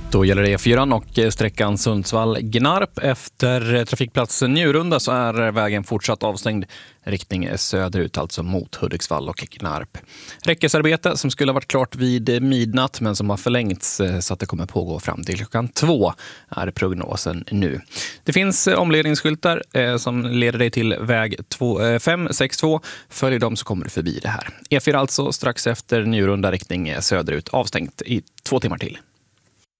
Då gäller det E4 och sträckan Sundsvall-Gnarp. Efter trafikplatsen Njurunda så är vägen fortsatt avstängd riktning söderut, alltså mot Hudiksvall och Gnarp. Räckesarbete som skulle ha varit klart vid midnatt men som har förlängts så att det kommer pågå fram till klockan 2 är prognosen nu. Det finns omledningsskyltar som leder dig till väg 562. Följer dem så kommer du förbi det här. E4 alltså strax efter Njurunda riktning söderut avstängt i 2 timmar till.